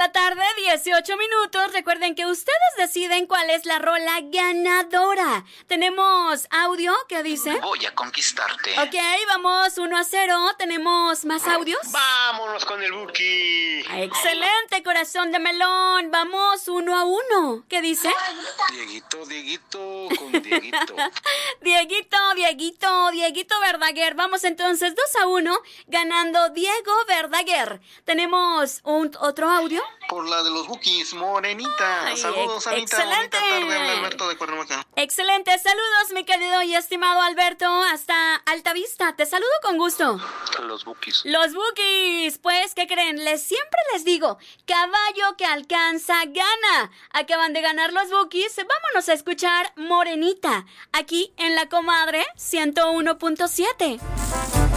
la tarde, 18 minutos. Recuerden que ustedes deciden cuál es la rola ganadora. Tenemos audio, ¿qué dice? Voy a conquistarte. Ok, vamos 1-0. ¿Tenemos más audios? Vámonos con el Buki. Excelente, corazón de melón. Vamos 1-1. ¿Qué dice? Dieguito con Dieguito. Dieguito Verdaguer. Vamos entonces 2-1, ganando Diego Verdaguer. ¿Tenemos otro audio? Por la de los Bukis, Morenita. Ay, Saludos, Anita. excelente. Bonita tarde, habla Alberto de Cuernavaca. Excelente, saludos mi querido y estimado Alberto, hasta Altavista. Te saludo con gusto. Los Bukis. Los Bukis, pues, ¿qué creen? Siempre les digo, caballo que alcanza, gana. Acaban de ganar los Bukis, vámonos a escuchar Morenita, aquí en La Comadre 101.7.